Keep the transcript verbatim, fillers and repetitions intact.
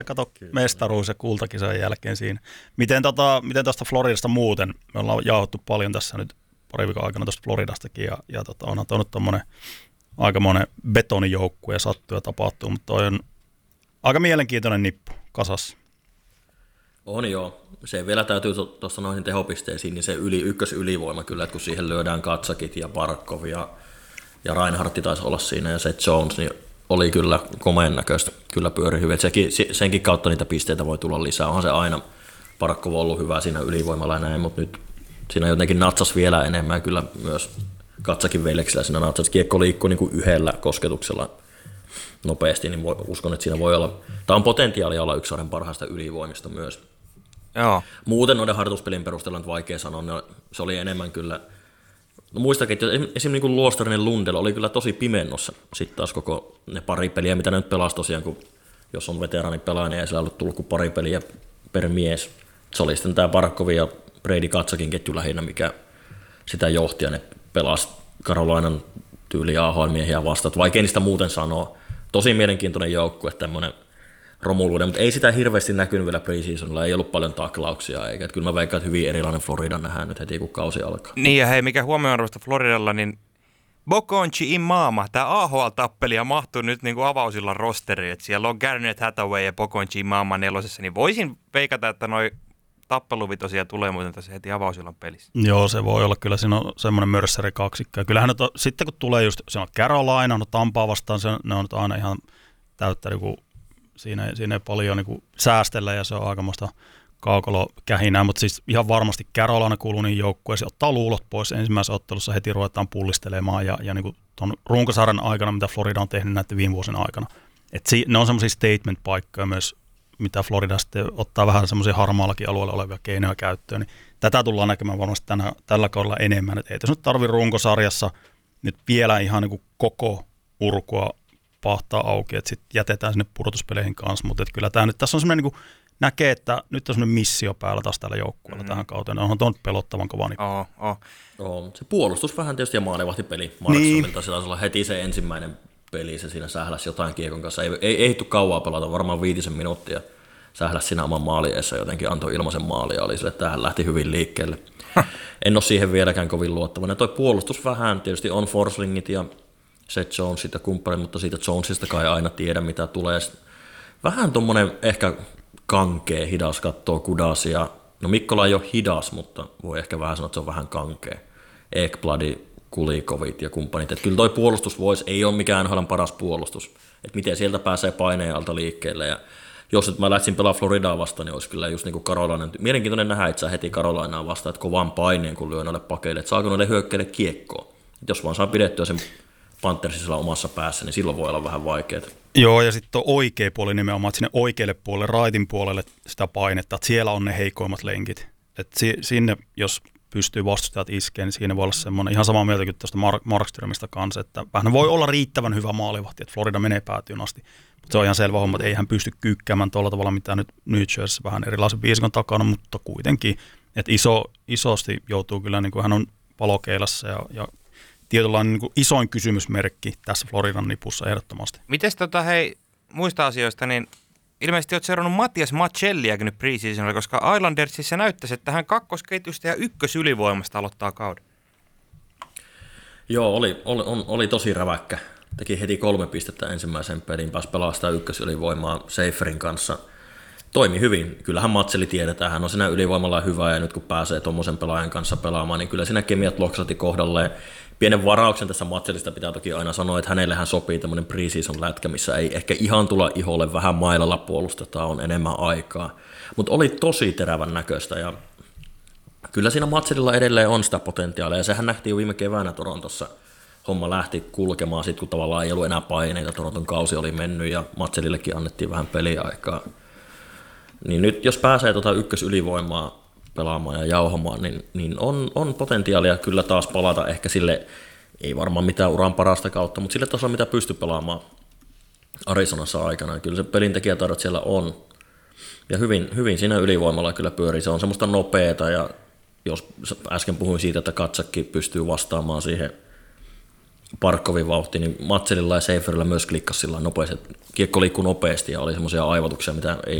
Kato, mestaruus ja kultakisojen jälkeen siinä. Miten, tota, miten tuosta Floridasta muuten? Me ollaan jauhattu paljon tässä nyt pari viikon aikana tuosta Floridastakin ja, ja tota, onhan tuo nyt tommonen aikamoinen betonijoukkue ja sattuu ja tapahtuu, mutta toi on aika mielenkiintoinen nippu kasassa. On joo. Se vielä täytyy tuosta noihin tehopisteisiin, niin se yli, ykkösylivoima kyllä, että kun siihen lyödään Katsakit ja Barkov ja, ja Reinhardti taisi olla siinä ja Seth Jones, niin oli kyllä komeen näköistä. Kyllä pyöri hyvin. Sekin, senkin kautta niitä pisteitä voi tulla lisää. Onhan se aina Barkov ollut hyvä siinä ylivoimalla ja näin, mutta nyt siinä jotenkin natsas vielä enemmän ja kyllä myös Katsakin veljeksillä siinä natsas. Kiekko liikkuu niin kuin yhdellä kosketuksella nopeasti, niin voi, uskon, että siinä voi olla, tämä on potentiaalia olla yksi sarjan parhaista ylivoimista myös. Joo. Muuten noiden harjoituspelin perusteella on vaikea sanoa, se oli enemmän kyllä, no muistakin, että esimerkiksi niin Luostarinen Lundell oli kyllä tosi pimennossa sitten taas koko ne pari peliä, mitä ne nyt pelasi tosiaan, kun jos on veteraani pelaaja, niin ei sillä ollut tullut kuin pari peliä per mies. Se oli sitten tämä Barkovin ja Brady Katsakin ketju lähinnä, mikä sitä johti, ja ne pelasi Carolinan tyyli A H L-miehiä vastaan. Vaikea niistä muuten sanoa. Tosi mielenkiintoinen joukkue, tämmöinen romuluuden, mutta ei sitä hirveästi näkynyt vielä preseasonilla, ei ollut paljon taklauksia, eikä. Että kyllä mä veikkaan, että hyvin erilainen Florida nähdään nyt heti, kun kausi alkaa. Niin ja hei, mikä huomioon Floridalla, niin Bokonchi Imama, tämä A H L-tappelija mahtuu nyt niin kuin avausillan rosteriin, että siellä on Garnet Hathaway ja Bokonchi Imama nelosessa, niin voisin veikata, että noi tappeluvitosia tulee muuten tässä heti avausillan pelissä. Joo, se voi olla kyllä, siinä on semmoinen mörsseri kaksikko. Ja kyllähän on, sitten kun tulee just, se on Carolina, no Tampaa vastaan, se, ne on aina ihan täyttä, niin siinä, siinä ei paljon niin säästellä ja se on aikamoista kaukalokähinää, mutta siis ihan varmasti Carolina kuuluu niin joukkueeseen, ottaa luulot pois ensimmäisessä ottelussa, heti ruvetaan pullistelemaan ja, ja niin tuon runkosarjan aikana, mitä Florida on tehnyt näiden viime vuosina aikana. Et si, ne on semmoisia statement-paikkoja myös, mitä Florida sitten ottaa vähän semmoisia harmaallakin alueella olevia keinoja käyttöön, niin tätä tullaan näkemään varmasti tänä, tällä kaudella enemmän. Et ei tässä nyt tarvitse runkosarjassa nyt vielä ihan niin kuin koko urkua pahtaa auki, että sitten jätetään sinne pudotuspeleihin kanssa, mutta kyllä tämä nyt tässä on semmoinen niin kuin näkee, että nyt on semmoinen missio päällä taas tällä joukkueella mm. tähän kauteen. Onhan tuon pelottavan kova. Niin. Oh, oh. Oh, se puolustus vähän tietysti ja maalivahtipeli. Markströmiltä niin. Se taisi olla heti se ensimmäinen peli, se siinä sähläsi jotain kiekon kanssa. Ei, ei ehditty kauaa pelata, varmaan viitisen minuuttia. Sähläsi siinä oman maaliessa jotenkin, antoi ilmaisen maali ja oli sille, että tämähän lähti hyvin liikkeelle. En ole siihen vieläkään kovin luottavainen. Toi puolustus vähän, tietysti on Forslingit ja Seth Jonesit ja kumppanit, mutta siitä Jonesista kai aina tiedä, mitä tulee. Vähän tuommoinen ehkä kankea, hidas kattoo Kudasia. No Mikkola ei ole hidas, mutta voi ehkä vähän sanoa, että se on vähän kankea. Ekbladi, Kulikovit ja kumppanit. Että kyllä toi puolustus voisi, ei ole mikään N H L:n paras puolustus. Että miten sieltä pääsee paineen alta liikkeelle. Ja jos nyt mä lähtisin pelaamaan Floridaa vastaan, niin olisi kyllä just niin kuin Carolina. Mielenkiintoinen nähdä itse heti Carolinaa vastaan, että kovan paineen kun lyö noille pakeille. Että saako noille hyökkäille kiekkoa. Että jos vaan saa pidettyä sen Panthersilla omassa päässä, niin silloin voi olla vähän vaikeaa. Joo, ja sitten on oikea puoli nimenomaan, että sinne oikealle puolelle, raitin puolelle sitä painetta, että siellä on ne heikoimmat lenkit. Että si- sinne, jos pystyy vastustajat iskeen, niin siinä voi olla semmoinen ihan samaa mieltä kuin tuosta Mark- Markströmistä kanssa, että vähän voi olla riittävän hyvä maalivahti, että Florida menee päätyyn asti. Mutta se on ihan selvä homma, että ei hän pysty kyykkäämään tuolla tavalla, mitä nyt New Jersey vähän erilaisen viisikon takana, mutta kuitenkin, että iso, isosti joutuu kyllä, niin kuin hän on valokeilassa ja, ja tietynlainen niin kuin isoin kysymysmerkki tässä Floridan nipussa ehdottomasti. Mites tota hei, muista asioista, niin ilmeisesti olet seurannut Matias Machelliäkin nyt preseasonilla, koska Islandersissa näyttäisi, että hän kakkosketjusta ja ykkösylivoimasta aloittaa kauden. Joo, oli, oli, on, oli tosi räväkkä. Teki heti kolme pistettä ensimmäisen pelin, pääsi pelaamaan sitä ykkösylivoimaa Seiferin kanssa. Toimi hyvin. Kyllähän Matseli tiedetään, hän on siinä ylivoimalla hyvä ja nyt kun pääsee tuommoisen pelaajan kanssa pelaamaan, niin kyllä siinä kemiat loksati kohdalleen. Pienen varauksen tässä Matselista pitää toki aina sanoa, että hänellähän sopii tämmöinen preseason lätkä, missä ei ehkä ihan tulla iholle, vähän mailalla puolustetaan, on enemmän aikaa. Mutta oli tosi terävän näköistä ja kyllä siinä Matselilla edelleen on sitä potentiaalia ja sehän nähtiin jo viime keväänä Torontossa. Homma lähti kulkemaan sitten, kun tavallaan ei ollut enää paineita, Toronton kausi oli mennyt ja Matselillekin annettiin vähän peliaikaa. Niin nyt jos pääsee tuota ykkösylivoimaa pelaamaan ja jauhamaan, niin, niin on, on potentiaalia kyllä taas palata ehkä sille, ei varmaan mitään uran parasta kautta, mutta sille tasolla mitä pystyy pelaamaan Arizonassa aikana. Kyllä se pelintekijätaidot siellä on. Ja hyvin, hyvin siinä ylivoimalla kyllä pyörii. Se on semmoista nopeeta ja jos äsken puhuin siitä, että Katsakki pystyy vastaamaan siihen Parkkovin vauhti, niin Matselilla ja Seiferillä myös klikkasi sillä nopeasti. Kiekko liikkui nopeasti ja nopeasti. Kiekko liikkui nopeasti ja oli semmoisia aivotuksia, mitä ei